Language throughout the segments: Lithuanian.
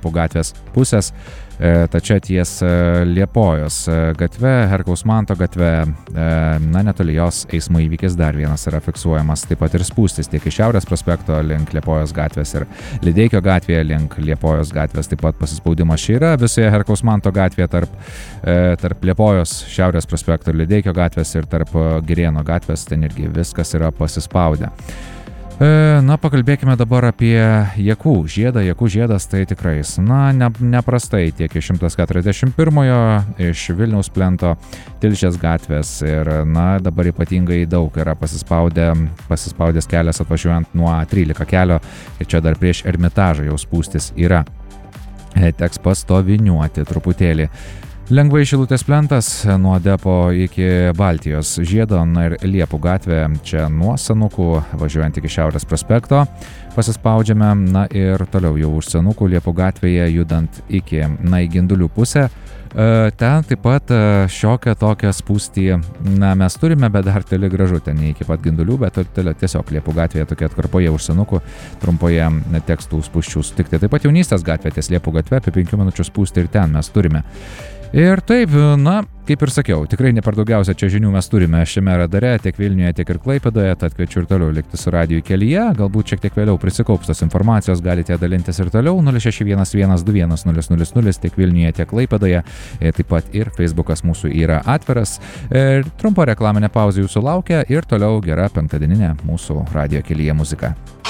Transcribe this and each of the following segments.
Liepų gatvės pusės. Tačiau ties Liepojos gatve, Herkaus Manto gatve, netoli jos eismo įvykis dar vienas yra fiksuojamas, taip pat ir spūstis tiek iš Šiaurės prospekto link Liepojos gatvės ir Lideikio gatvėje link Liepojos gatvės, taip pat pasispaudimas čia yra visoje Herkaus Manto gatvėje tarp Liepojos, Šiaurės prospekto ir Lideikio gatvės ir tarp Girėno gatvės, ten irgi viskas yra pasispaudę. Pakalbėkime dabar apie Jakų žiedą. Jakų žiedas tai tikrai, neprastai tiek iš 141-ojo, iš Vilniaus plento, Tilžės gatvės ir, dabar ypatingai daug yra pasispaudęs kelias atvažiuojant nuo 13 kelio ir čia dar prieš Ermitažą jau spūstis yra. Teks pastoviniuoti truputėlį. Lengvai Šilutės plentas nuo depo iki Baltijos žiedo ir Liepų gatvė, čia nuo Senukų važiuojant iki Šiaurės prospekto pasispaudžiame, ir toliau jau už Senukų Liepų gatvėje judant iki į Gindulių pusę. Ten taip pat šiokią tokią spūstį, mes turime, bet dar toli gražu, ten ne iki pat Gindulių, bet tiesiog Liepų gatvėje tokia atkarpoje už Senukų, trumpoje tekstų spūsčių sutikti. Taip pat Jaunystės gatvė ties Liepų gatve, apie 5 minučių spūstį ir ten mes turime. Ir taip, kaip ir sakiau, tikrai ne per daugiausia čia žinių mes turime šiame radare, tiek Vilniuje, tiek ir Klaipėdoje, tad kviečiu ir toliau likti su radiju kelyje, galbūt šiek tiek vėliau prisikaups tos informacijos, galite dalintis ir toliau 06112100 tiek Vilniuje, tiek Klaipėdoje, taip pat ir Facebookas mūsų yra atviras. Trumpa reklaminė pauzė jūsų laukia ir toliau gera penktadieninė mūsų radijo kelyje muzika.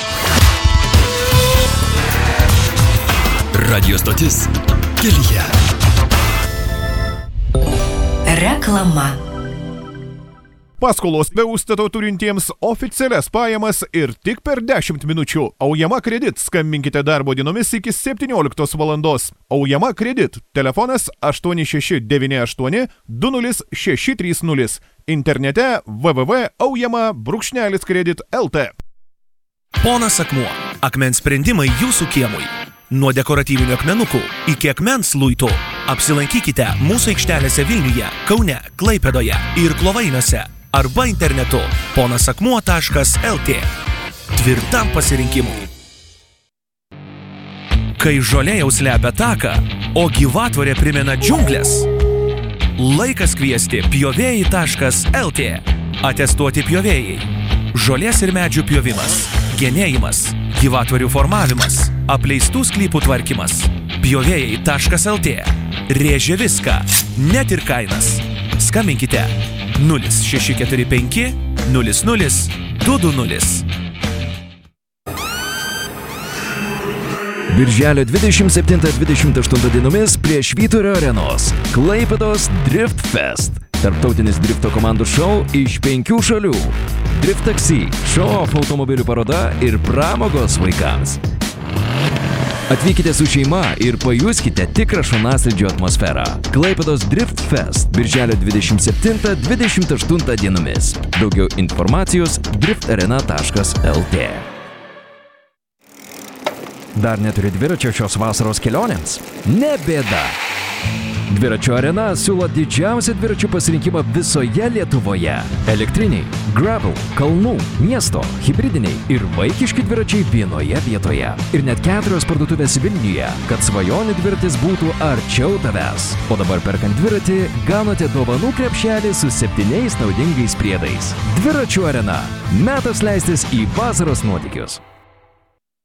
Radio stotis kelyje. Reklama. Paskolos be užstato turintiems oficialias pajamas ir tik per 10 minučių. Aujama Kredit. Skambinkite darbo dienomis iki 17 valandos. Aujama Kredit. Telefonas 8698 20630. Internete www.aujama-kredit.lt. Ponas Akmuo. Akmens sprendimai jūsų kiemui. Nuo dekoratyvinių akmenukų iki akmens luitų. Apsilankykite mūsų aikštelėse Vilniuje, Kaune, Klaipėdoje ir Klovainiuose arba internetu ponasakmuo.lt. Tvirtam pasirinkimui. Kai žolė jau slepia taką, o gyvatvorė primena džiunglės, laikas kviesti pjovėjai.lt. Atestuoti pjovėjai. Žolės ir medžių pjovimas, genėjimas, gyvatvorių formavimas, apleistų sklypų tvarkymas. Pjovėjai.lt. Rėžia viską, net ir kainas. Skambinkite 0645 00 220. Birželio 27-28 dienomis prie Švyturio arenos Klaipėdos Drift Fest. Tarptautinis drifto komandų šou iš 5 šalių. Drift taksi, show-off automobilių paroda ir pramogos vaikams. Atvykite su šeima ir pajuskite tikrą šonaslydžio atmosferą. Klaipėdos Drift Fest, birželio 27-28 dienomis. Daugiau informacijos driftarena.lt. Dar neturi dviračio šios vasaros kelionėms? Ne bėda! Dviračio arena siūlo didžiausią dviračių pasirinkimą visoje Lietuvoje. Elektriniai, gravel, kalnų, miesto, hibridiniai ir vaikiški dviračiai vienoje vietoje. Ir net 4 parduotuvės Vilniuje, kad svajonių dviratis būtų arčiau tavęs. O dabar perkant dviratį, gaunate dovanų krepšelį su 7 naudingais priedais. Dviračių arena. Metas leistis į vasaros nuotykius.